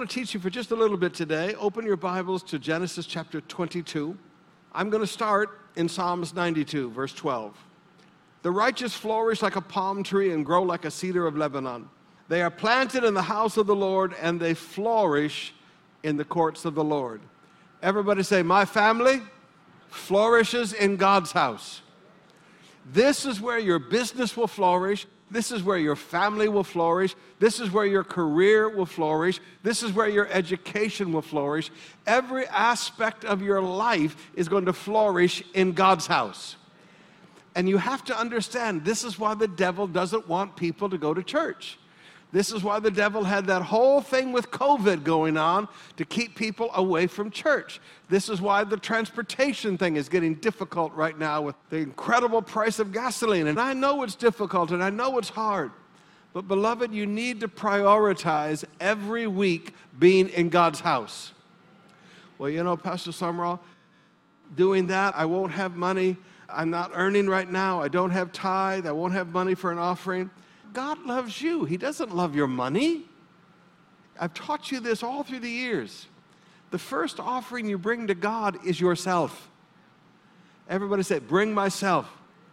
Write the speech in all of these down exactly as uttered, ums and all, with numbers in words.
want to teach you for just a little bit today. Open your Bibles to Genesis chapter twenty-two. I'm going to start in Psalms ninety-two, verse twelve. The righteous flourish like a palm tree and grow like a cedar of Lebanon. They are planted in the house of the Lord, and they flourish in the courts of the Lord. Everybody say, my family flourishes in God's house. This is where your business will flourish. This is where your family will flourish. This is where your career will flourish. This is where your education will flourish. Every aspect of your life is going to flourish in God's house. And you have to understand, this is why the devil doesn't want people to go to church. This is why the devil had that whole thing with COVID going on to keep people away from church. This is why the transportation thing is getting difficult right now with the incredible price of gasoline. And I know it's difficult and I know it's hard. But beloved, you need to prioritize every week being in God's house. Well, you know, Pastor Summerall, doing that, I won't have money. I'm not earning right now. I don't have tithe. I won't have money for an offering. God loves you. He doesn't love your money. I've taught you this all through the years. The first offering you bring to God is yourself. Everybody say, bring myself.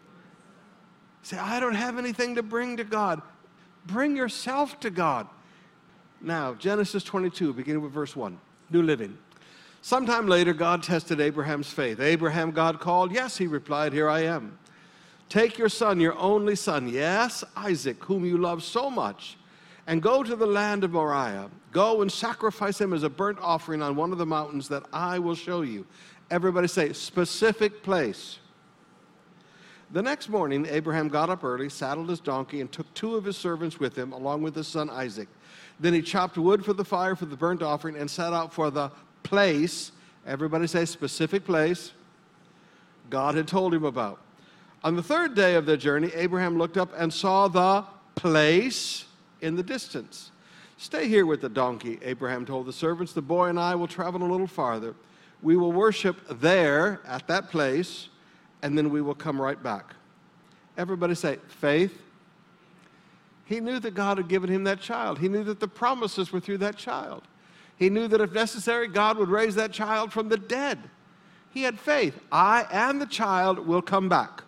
Say, I don't have anything to bring to God. Bring yourself to God. Now, Genesis twenty-two, beginning with verse one, New Living. Sometime later, God tested Abraham's faith. Abraham, God called. Yes, he replied, here I am. Take your son, your only son, yes, Isaac, whom you love so much, and go to the land of Moriah. Go and sacrifice him as a burnt offering on one of the mountains that I will show you. Everybody say, specific place. The next morning, Abraham got up early, saddled his donkey, and took two of his servants with him, along with his son Isaac. Then he chopped wood for the fire for the burnt offering and set out for the place. Everybody say, specific place God had told him about. On the third day of their journey, Abraham looked up and saw the place in the distance. Stay here with the donkey, Abraham told the servants. The boy and I will travel a little farther. We will worship there at that place, and then we will come right back. Everybody say, faith. He knew that God had given him that child. He knew that the promises were through that child. He knew that if necessary, God would raise that child from the dead. He had faith. I and the child will come back.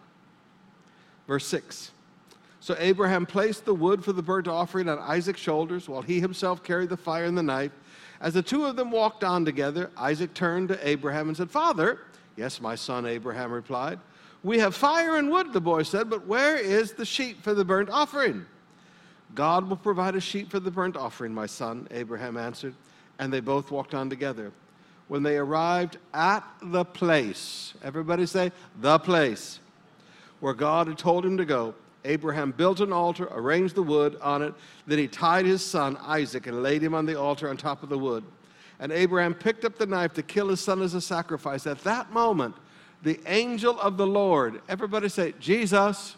Verse six. So Abraham placed the wood for the burnt offering on Isaac's shoulders, while he himself carried the fire and the knife. As the two of them walked on together, Isaac turned to Abraham and said, Father. Yes, my son, Abraham replied. We have fire and wood, the boy said, but where is the sheep for the burnt offering? God will provide a sheep for the burnt offering, my son, Abraham answered. And they both walked on together. When they arrived at the place, everybody say, the place, where God had told him to go, Abraham built an altar, arranged the wood on it. Then he tied his son Isaac and laid him on the altar on top of the wood. And Abraham picked up the knife to kill his son as a sacrifice. At that moment, the angel of the Lord, everybody say, Jesus.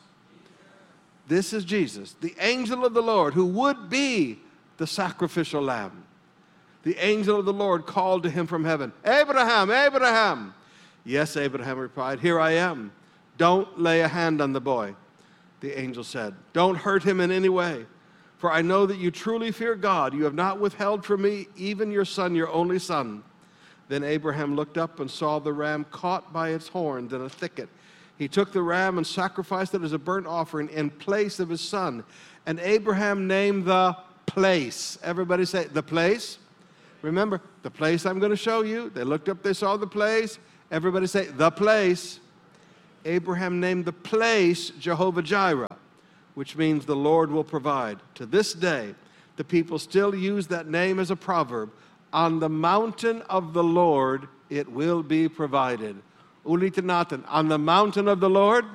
This is Jesus, the angel of the Lord, who would be the sacrificial lamb. The angel of the Lord called to him from heaven, Abraham, Abraham. Yes, Abraham replied, here I am. Don't lay a hand on the boy, the angel said. Don't hurt him in any way, for I know that you truly fear God. You have not withheld from me even your son, your only son. Then Abraham looked up and saw the ram caught by its horns in a thicket. He took the ram and sacrificed it as a burnt offering in place of his son. And Abraham named the place. Everybody say, the place. Remember, the place I'm going to show you. They looked up, they saw the place. Everybody say, the place. Abraham named the place Jehovah-Jireh, which means the Lord will provide. To this day, the people still use that name as a proverb. On the mountain of the Lord, it will be provided. Ulitanatan, on the mountain of the Lord,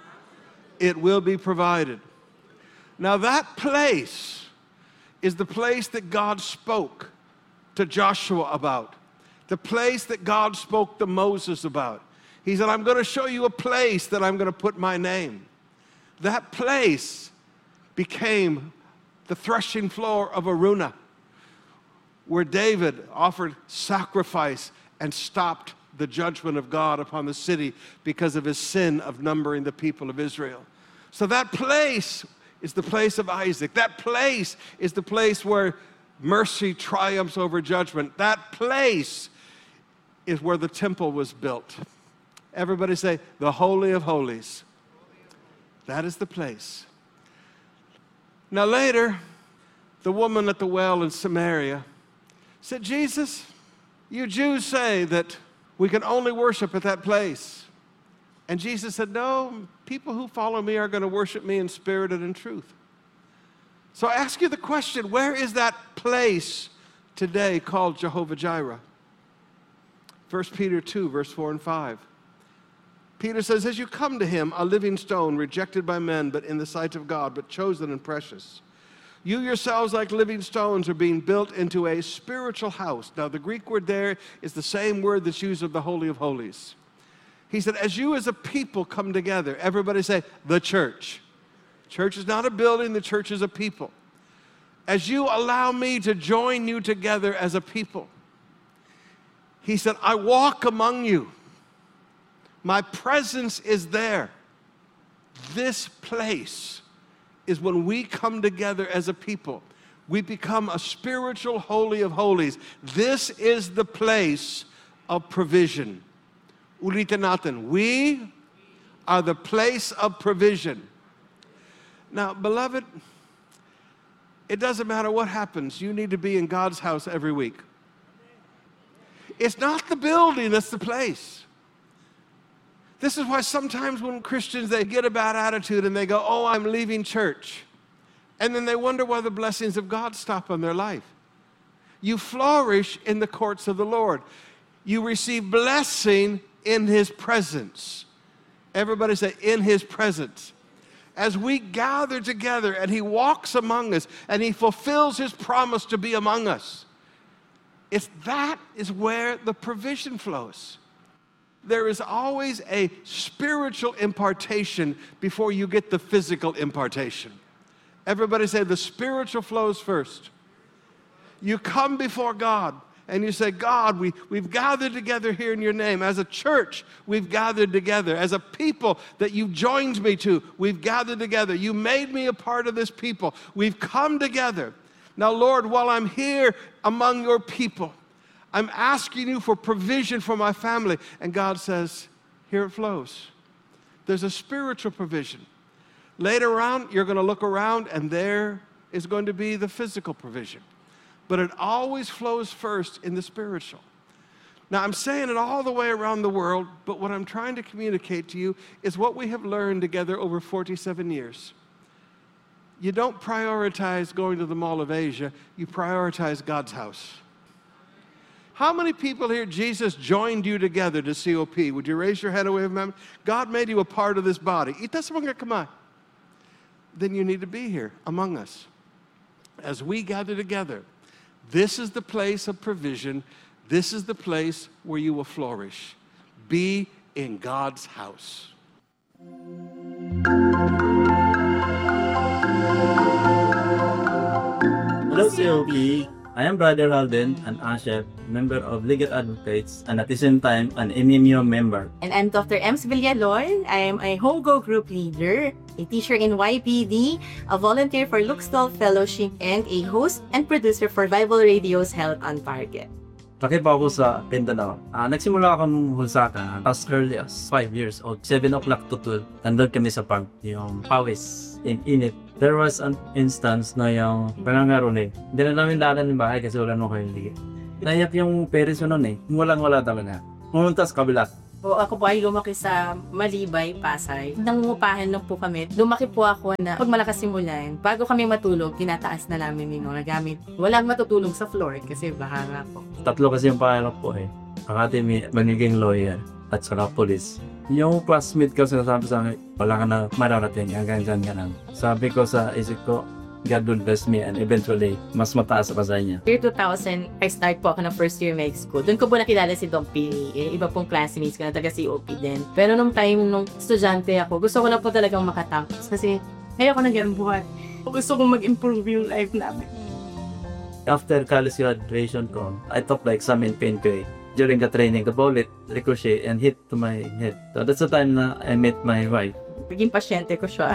it will be provided. Now that place is the place that God spoke to Joshua about, the place that God spoke to Moses about. He said, I'm going to show you a place that I'm going to put my name. That place became the threshing floor of Araunah, where David offered sacrifice and stopped the judgment of God upon the city because of his sin of numbering the people of Israel. So that place is the place of Isaac. That place is the place where mercy triumphs over judgment. That place is where the temple was built. Everybody say, the Holy of Holies. That is the place. Now later, the woman at the well in Samaria said, Jesus, you Jews say that we can only worship at that place. And Jesus said, no, people who follow me are going to worship me in spirit and in truth. So I ask you the question, where is that place today called Jehovah Jireh? First Peter two, verse four and five. Peter says, as you come to him, a living stone, rejected by men, but in the sight of God, but chosen and precious. You yourselves, like living stones, are being built into a spiritual house. Now, the Greek word there is the same word that's used of the Holy of Holies. He said, as you as a people come together, everybody say, the church. Church is not a building, the church is a people. As you allow me to join you together as a people, he said, I walk among you. My presence is there. This place is when we come together as a people. We become a spiritual holy of holies. This is the place of provision. Ulitin natin, we are the place of provision. Now, beloved, it doesn't matter what happens. You need to be in God's house every week. It's not the building, it's the place. This is why sometimes when Christians, they get a bad attitude and they go, oh, I'm leaving church. And then they wonder why the blessings of God stop on their life. You flourish in the courts of the Lord. You receive blessing in His presence. Everybody say, in His presence. As we gather together and He walks among us and He fulfills His promise to be among us, it's that is where the provision flows. There is always a spiritual impartation before you get the physical impartation. Everybody say, the spiritual flows first. You come before God and you say, God, we, we've gathered together here in your name. As a church, we've gathered together. As a people that you've joined me to, we've gathered together. You made me a part of this people. We've come together. Now, Lord, while I'm here among your people, I'm asking you for provision for my family. And God says, here it flows. There's a spiritual provision. Later on, you're going to look around and there is going to be the physical provision. But it always flows first in the spiritual. Now, I'm saying it all the way around the world, but what I'm trying to communicate to you is what we have learned together over forty-seven years. You don't prioritize going to the Mall of Asia, you prioritize God's house. How many people here, Jesus joined you together to C O P? Would you raise your hand away from Him? God made you a part of this body. Then you need to be here among us. As we gather together, this is the place of provision. This is the place where you will flourish. Be in God's house. Hello, C O P. I am Brother Alden, an Asher, member of Legal Advocates, and at the same time, an M M U member. And I'm Doctor Ems Villalon. I am a HomeGo group leader, a teacher in Y P D, a volunteer for Luxtol Fellowship, and a host and producer for Bible Radio's Health on Target. Laki pa ako sa Mindanao. Uh, nagsimula ako ng Hulsaka as early as five years old. seven o'clock to twelve. Nandun kami sa park, yung pawis, in init. There was an instance na yung panangaro na eh. Hindi na namin lalan ng bahay kasi wala nung kayo hindi. Nayak yung parents ko noon eh. Walang-wala talaga. Pumunta sa kabila. O, ako po ay lumaki sa Malibay, Pasay. Nangungupahan lang po kami. Lumaki po ako na pag malakas yung ulan, bago kami matulog, tinataas na namin yung mga gamit. Walang matutulog sa floor kasi bahara po. Tatlo kasi yung pangarap po eh. Akati may magiging lawyer at saka police. Yung classmate ko sinasabi sa akin, wala ka na mararating, hanggang dyan ka lang. Sabi ko sa isip ko, God will bless me and eventually, mas mataas pa sa niya. Year two thousand, I start po ako ng first year med school. Doon ko po nakilala si Dom Pili. Eh, iba pong classmates ko na taga C O P din. Pero nung time, nung estudyante ako, gusto ko lang po talagang makatapos. Kasi kaya ko na ganun buhat. Gusto kong mag-improve yung life namin. After college graduation ko, I took the exam in P N P A. During the training, the bullet ricochet and hit to my head. So that's the time na I met my wife. Naging pasyente ko siya.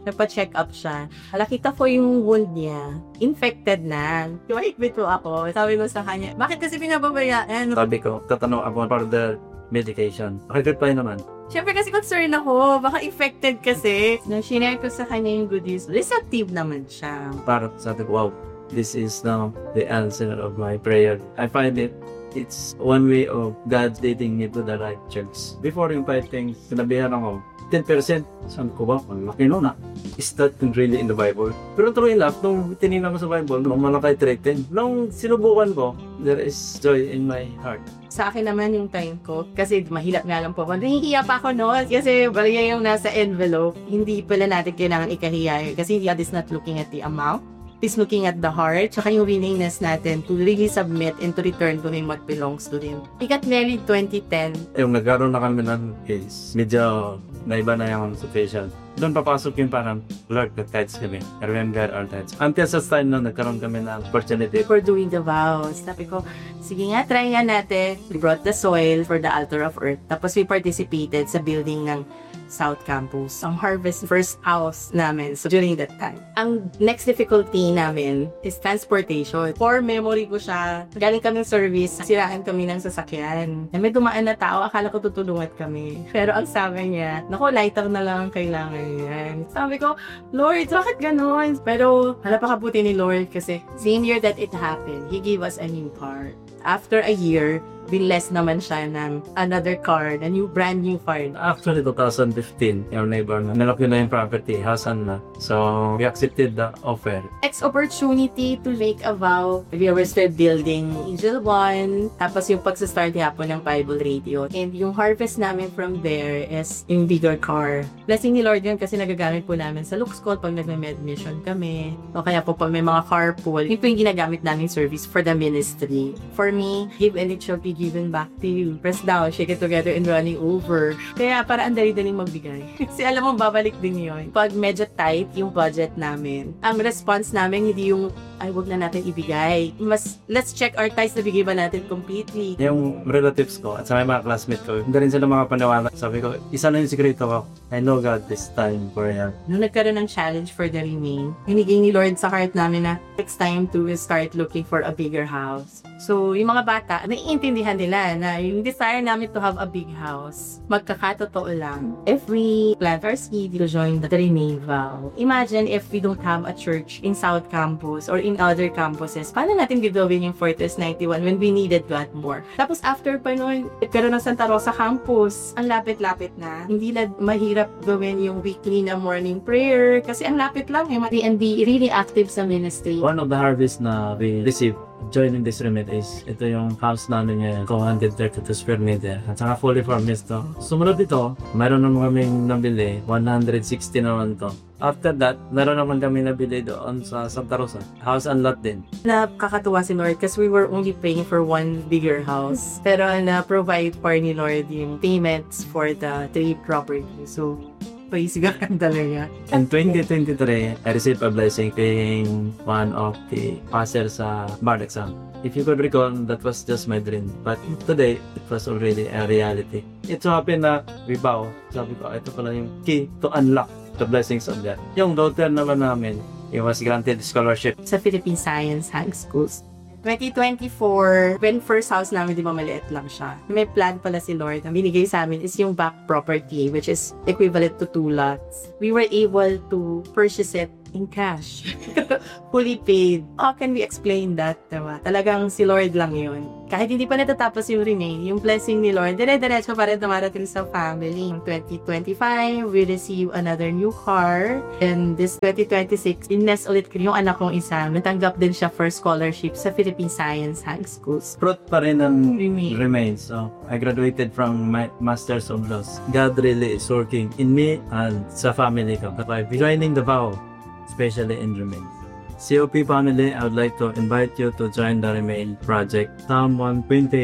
Nagpa-check up siya. Nakita ko yung wound niya. Infected na. Tumaikbit ko ako. Sabi ko sa kanya, bakit kasi pinababayaan? Sabi ko, tatanong ako for the medication. Okay, good pa yun naman. Siyempre kasi concern ako. Baka infected kasi. Nung shinare ko sa kanya yung goodies, receptive naman siya. Parang sabi ko, wow, this is now the answer of my prayer. I find it it's one way of God leading me to the right church. Before yung fighting, sinabihan ako, ten percent. Saan ko ba? Ang laki nun ah. Is that really in the Bible? Pero true enough, nung tinignan ko sa Bible, nung malakay threaten, nung sinubukan ko, there is joy in my heart. Sa akin naman yung time ko, kasi mahilap nga lang po ako. Nahihiya pa ako noon kasi bali yung nasa envelope. Hindi pala natin kailangan ikahiya kasi God is not looking at the amount. He's looking at the heart, tsaka yung willingness natin to really submit and to return to Him what belongs to Him. We got married twenty ten. Yung nagkaroon na kami ng case, medyo naiba na yung situation. Doon papasok yung parang, Lord, the tithes kami. Remember our tithes. Until sa time na nagkaroon kami ng opportunity. For doing the vows. Sabi ko, sige nga, try nga natin. We brought the soil for the altar of earth. Tapos we participated sa building ng South Campus. Ang harvest first house namin. So during that time. Ang next difficulty namin is transportation. For memory ko siya, galing kami ng service, siraan kami ng sasakyan. May dumaan na tao, akala ko tutulungan kami. Pero ang sabi niya, naku, lighter na lang ang kailangan yan. Sabi ko, Lord, bakit ganon? Pero napakabuti ni Lord kasi same year that it happened, He gave us a new car. After a year, binless naman siya ng another car, a new, brand new car. Actually, twenty fifteen, your neighbor na, nalaki na yung property, housean na. So, we accepted the offer. Next opportunity to make a vow. We were still building Angel One. Tapos yung pagsastart hapon ng Bible Radio. And yung harvest namin from there is yung bigger car. Blessing ni Lord yun kasi nagagamit po namin sa Luke's Call pag nagme-med mission kami. O kaya po pag may mga carpool. Yun po yung ginagamit namin service for the ministry. For me, give and it shall be given back to you. Press down, shake it together, and running over. Kaya para ang dali-daling magbigay. Kasi alam mo, babalik din yun. Pag medyo tight yung budget namin, ang response namin hindi yung, ay, wag na natin ibigay. Mas, let's check our ties na bigay ba natin completely. Yung relatives ko at sa mga classmates ko, hindi rin sila mga panawalan. Sabi ko, isa na yung sikreto ko. I know God this time for you. Nung nagkaroon ng challenge for the remain, hinigay ni Lord sa heart namin na next time to start looking for a bigger house. So, yung mga bata, naiintindihan nila na yung desire namin to have a big house, magkakatotoo lang. If we plant our seed to join the Remain vow, imagine if we don't have a church in South Campus or in other campuses, paano natin gagawin yung Fortress ninety-one when we needed God more? Tapos after pa nun, pero ng Santa Rosa campus, ang lapit-lapit na. Hindi na mahirap gawin yung weekly na morning prayer kasi ang lapit lang eh. And be really active sa ministry. One of the harvest na we received joining this remit is ito yung house namin ngayon, two hundred thirty-two square meter at saka fully furnished to. Sumunod ito, mayroon naman kaming nabili, one hundred sixty naman to. After that, meron naman kami nabili doon sa Santa Rosa, house and lot din. Nakakatuwa si Lord kasi we were only paying for one bigger house. Pero na-provide pa ni Lord yung payments for the three properties. So, paisigan ka talaga. In twenty twenty-three, I received a blessing being one of the pastors sa bar exam. If you could recall, that was just my dream. But today, it was already a reality. It so happened na we bow. Sabi ko, ito pala yung key to unlock the blessings of God. Yung daughter naman namin, it was granted scholarship Sa Philippine Science High Schools. twenty twenty-four, when first house namin, di ba maliit lang siya. May plan pala si Lord. Ang binigay sa amin is yung back property, which is equivalent to two lots. We were able to purchase it in cash. Fully paid. How can we explain that? Diba? Talagang si Lord lang yun. Kahit hindi pa natatapos yung remain, yung blessing ni Lord, dire-diretso pa rin dumarating sa family. In twenty twenty-five, we receive another new car. And this twenty twenty-six, ines ulit ko yung anak kong isa. Natanggap din siya for scholarship sa Philippine Science High Schools. fruit pa rin ang Remain. remains. So, I graduated from my Masters of Laws. God really is working in me and sa family ko. By joining the vow, especially in Remain. C O P family, I would like to invite you to join the Remain project. Psalm one twenty-eight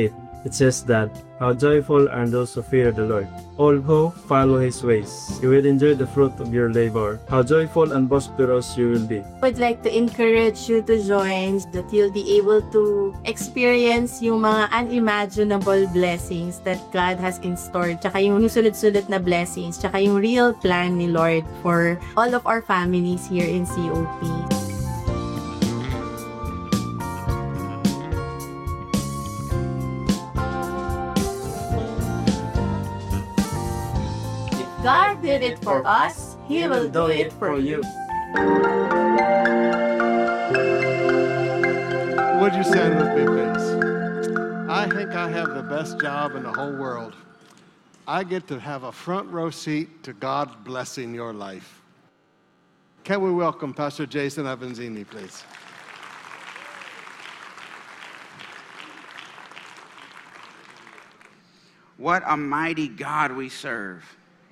It says that, how joyful are those who fear the Lord, all who follow His ways. You will enjoy the fruit of your labor. How joyful and prosperous you will be. Would like to encourage you to join that you'll be able to experience yung mga unimaginable blessings that God has in store, tsaka yung sulit-sulit na blessings, tsaka yung real plan ni Lord for all of our families here in C O P. God did it for us, He will do it for you. Would you stand with me, please? I think I have the best job in the whole world. I get to have a front row seat to God blessing your life. Can we welcome Pastor Jason Avanzini, please? What a mighty God we serve.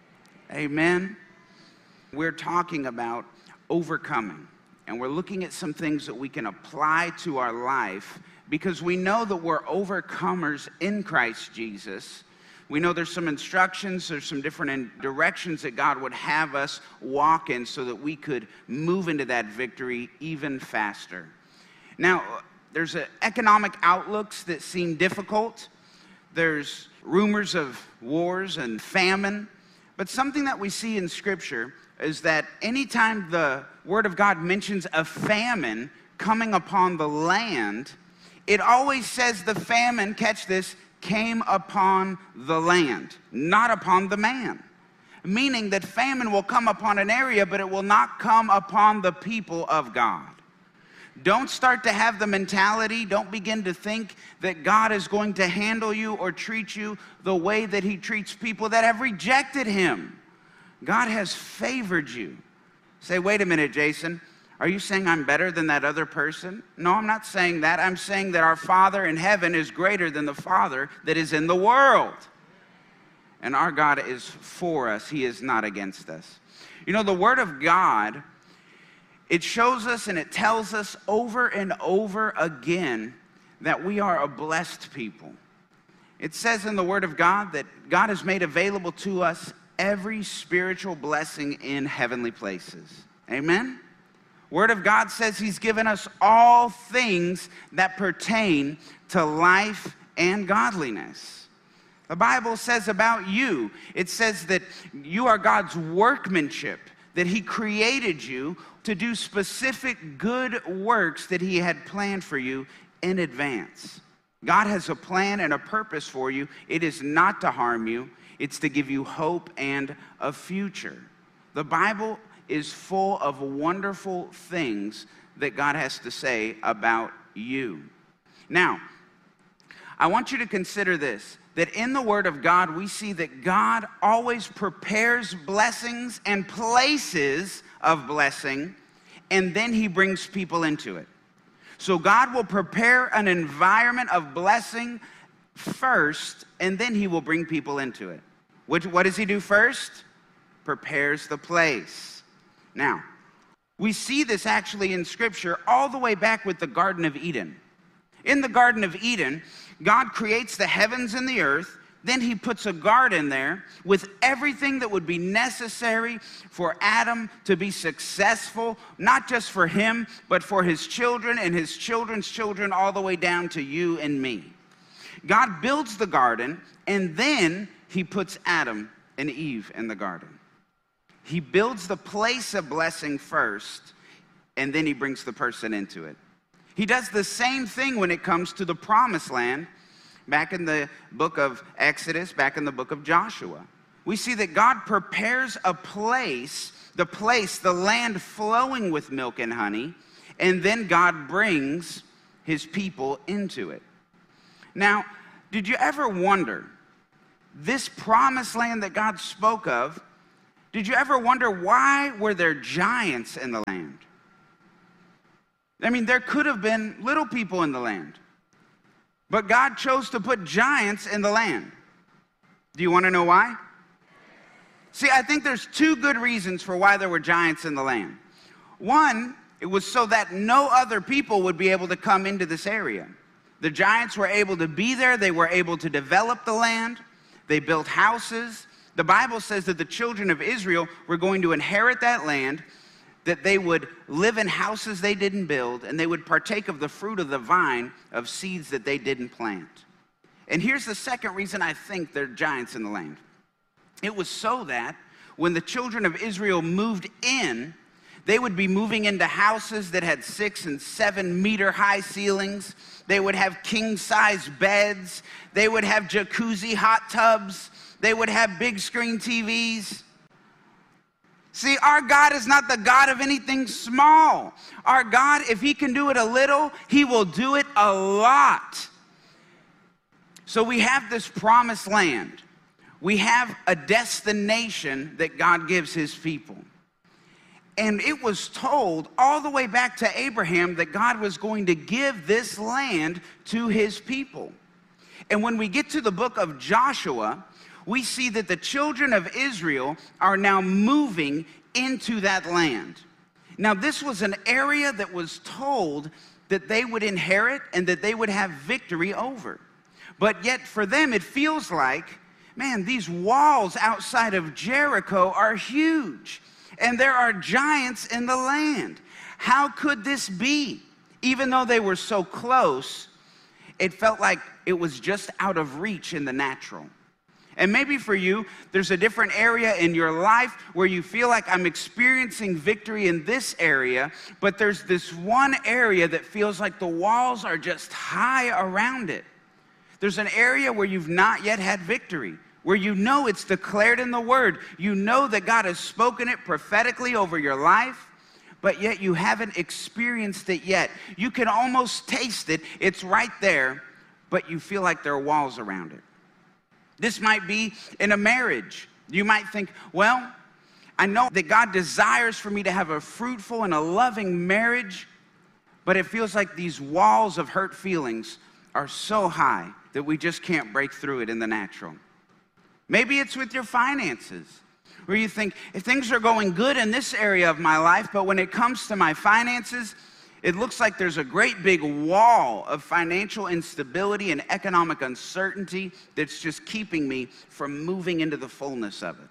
Amen. We're talking about overcoming, and we're looking at some things that we can apply to our life because we know that we're overcomers in Christ Jesus. We know there's some instructions, there's some different in- directions that God would have us walk in so that we could move into that victory even faster. Now, there's uh, economic outlooks that seem difficult. There's rumors of wars and famine. But something that we see in Scripture is that anytime the Word of God mentions a famine coming upon the land, it always says the famine, catch this, came upon the land, not upon the man. Meaning that famine will come upon an area, but it will not come upon the people of God. Don't start to have the mentality, don't begin to think that God is going to handle you or treat you the way that He treats people that have rejected Him. God has favored you. Say, wait a minute, Jason, are you saying I'm better than that other person? No, I'm not saying that. I'm saying that our Father in heaven is greater than the Father that is in the world. And our God is for us. He is not against us. You know, the Word of God, it shows us and it tells us over and over again that we are a blessed people. It says in the Word of God that God has made available to us every spiritual blessing in heavenly places. Amen? Word of God says He's given us all things that pertain to life and godliness. The Bible says about you, it says that you are God's workmanship, that He created you to do specific good works that He had planned for you in advance. God has a plan and a purpose for you. It is not to harm you. It's to give you hope and a future. The Bible is full of wonderful things that God has to say about you. Now, I want you to consider this, that in the Word of God, we see that God always prepares blessings and places of blessing, and then He brings people into it. So God will prepare an environment of blessing first, and then He will bring people into it. Which, what does He do first? Prepares the place. Now, we see this actually in Scripture all the way back with the Garden of Eden. In the Garden of Eden, God creates the heavens and the earth. Then He puts a garden there with everything that would be necessary for Adam to be successful, not just for him, but for his children and his children's children, all the way down to you and me. God builds the garden, and then He puts Adam and Eve in the garden. He builds the place of blessing first, and then He brings the person into it. He does the same thing when it comes to the promised land. Back in the book of Exodus, back in the book of Joshua, we see that God prepares a place, the place, the land flowing with milk and honey, and then God brings His people into it. Now, did you ever wonder, this promised land that God spoke of, did you ever wonder why were there giants in the land? I mean, there could have been little people in the land, but God chose to put giants in the land. Do you want to know why? See, I think there's two good reasons for why there were giants in the land. One, it was so that no other people would be able to come into this area. The giants were able to be there. They were able to develop the land. They built houses. The Bible says that the children of Israel were going to inherit that land, that they would live in houses they didn't build, and they would partake of the fruit of the vine of seeds that they didn't plant. And here's the second reason I think there are giants in the land. It was so that when the children of Israel moved in, they would be moving into houses that had six and seven meter high ceilings. They would have king-size beds. They would have jacuzzi hot tubs. They would have big screen T Vs. See, our God is not the God of anything small. Our God, if he can do it a little, he will do it a lot. So we have this promised land. We have a destination that God gives his people. And it was told all the way back to Abraham that God was going to give this land to his people. And when we get to the book of Joshua, we see that the children of Israel are now moving into that land. Now, this was an area that was told that they would inherit and that they would have victory over. But yet for them, it feels like, man, these walls outside of Jericho are huge. And there are giants in the land. How could this be? Even though they were so close, it felt like it was just out of reach in the natural. And maybe for you, there's a different area in your life where you feel like I'm experiencing victory in this area, but there's this one area that feels like the walls are just high around it. There's an area where you've not yet had victory, where you know it's declared in the Word. You know that God has spoken it prophetically over your life, but yet you haven't experienced it yet. You can almost taste it. It's right there, but you feel like there are walls around it. This might be in a marriage. You might think, well, I know that God desires for me to have a fruitful and a loving marriage, but it feels like these walls of hurt feelings are so high that we just can't break through it in the natural. Maybe it's with your finances, where you think, if things are going good in this area of my life, but when it comes to my finances, it looks like there's a great big wall of financial instability and economic uncertainty that's just keeping me from moving into the fullness of it.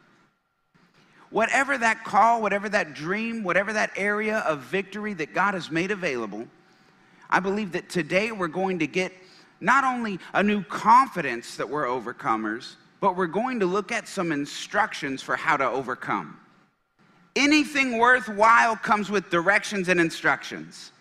Whatever that call, whatever that dream, whatever that area of victory that God has made available, I believe that today we're going to get not only a new confidence that we're overcomers, but we're going to look at some instructions for how to overcome. Anything worthwhile comes with directions and instructions.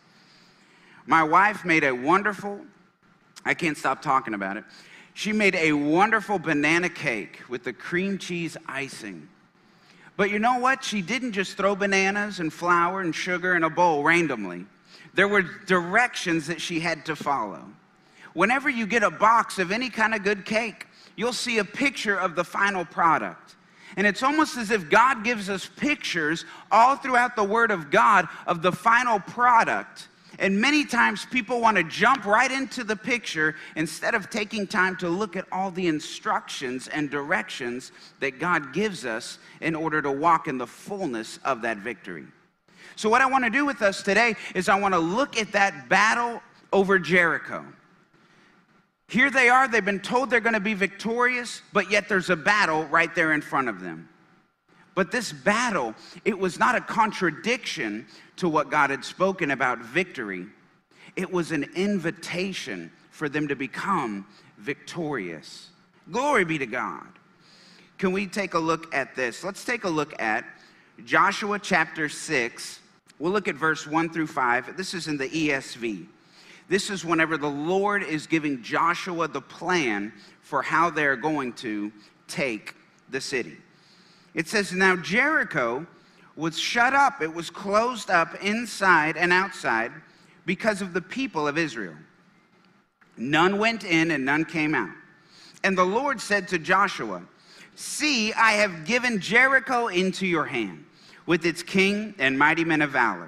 My wife made a wonderful, I can't stop talking about it. She made a wonderful banana cake with the cream cheese icing. But you know what? She didn't just throw bananas and flour and sugar in a bowl randomly. There were directions that she had to follow. Whenever you get a box of any kind of good cake, you'll see a picture of the final product. And it's almost as if God gives us pictures all throughout the Word of God of the final product. And many times people want to jump right into the picture instead of taking time to look at all the instructions and directions that God gives us in order to walk in the fullness of that victory. So what I want to do with us today is I want to look at that battle over Jericho. Here they are, they've been told they're going to be victorious, but yet there's a battle right there in front of them. But this battle, it was not a contradiction to what God had spoken about victory. It was an invitation for them to become victorious. Glory be to God. Can we take a look at this? Let's take a look at Joshua chapter six. We'll look at verse one through five. This is in the E S V. This is whenever the Lord is giving Joshua the plan for how they're going to take the city. It says, now Jericho was shut up. It was closed up inside and outside because of the people of Israel. None went in and none came out. And the Lord said to Joshua, see, I have given Jericho into your hand with its king and mighty men of valor.